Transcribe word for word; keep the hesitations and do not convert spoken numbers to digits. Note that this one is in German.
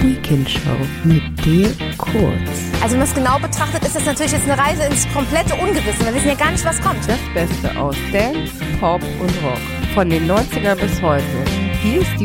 Weekend Show mit dir kurz. Also wenn man es genau betrachtet, ist das natürlich jetzt eine Reise ins komplette Ungewisse. Wir wissen ja gar nicht, was kommt. Das Beste aus Dance, Pop und Rock. Von den neunzigern bis heute. Hier ist die